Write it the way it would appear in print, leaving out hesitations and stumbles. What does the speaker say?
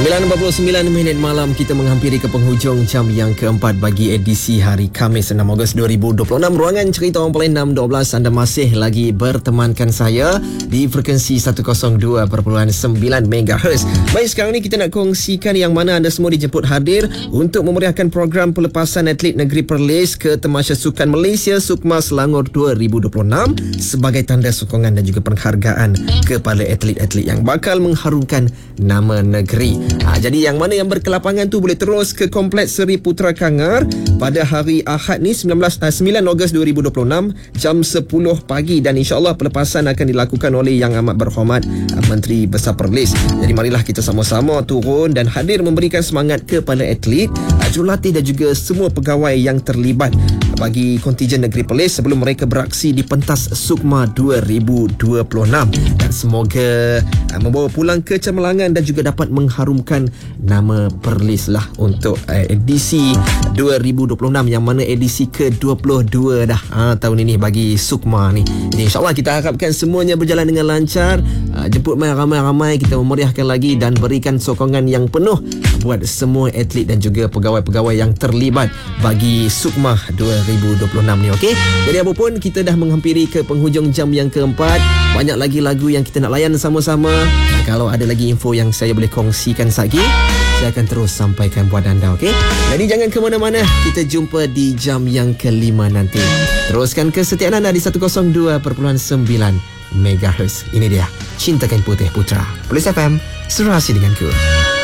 9:49 malam, kita menghampiri ke penghujung jam yang keempat bagi edisi hari Khamis 6 Ogos 2026. Ruangan Cerita Orang Pelik 612, anda masih lagi bertemankan saya di frekuensi 102.9 MHz. Baik, sekarang ni kita nak kongsikan yang mana anda semua dijemput hadir untuk memeriahkan program pelepasan atlet negeri Perlis ke Tamasya Sukan Malaysia Sukma Selangor 2026 sebagai tanda sokongan dan juga penghargaan kepada atlet-atlet yang bakal mengharumkan nama negeri. Jadi yang mana yang berkelapangan tu boleh terus ke Kompleks Seri Putra Kangar pada hari Ahad ni 9 Ogos 2026 jam 10 pagi, dan insyaAllah pelepasan akan dilakukan oleh Yang Amat Berhormat Menteri Besar Perlis. Jadi marilah kita sama-sama turun dan hadir memberikan semangat kepada atlet, jurulatih dan juga semua pegawai yang terlibat bagi kontijen negeri Perlis sebelum mereka beraksi di pentas Sukma 2026, dan semoga membawa pulang kecemerlangan dan juga dapat mengharumkan nama Perlis lah untuk edisi 2026 yang mana edisi ke-22 dah tahun ini bagi Sukma ni. Jadi insyaAllah kita harapkan semuanya berjalan dengan lancar, jemput ramai-ramai, kita memeriahkan lagi dan berikan sokongan yang penuh buat semua atlet dan juga pegawai-pegawai yang terlibat bagi Sukma 2026 ni. Okey, jadi apapun kita dah menghampiri ke penghujung jam yang keempat. Banyak lagi lagu yang kita nak layan sama-sama. Kalau ada lagi info yang saya boleh kongsikan lagi, saya akan terus sampaikan buat anda. Okey, jadi jangan ke mana-mana, kita jumpa di jam yang kelima nanti. Teruskan kesetiaan anda di 102.9 MHz. Ini dia Cinta Kain Putih Putra Perlis FM, serasi denganku.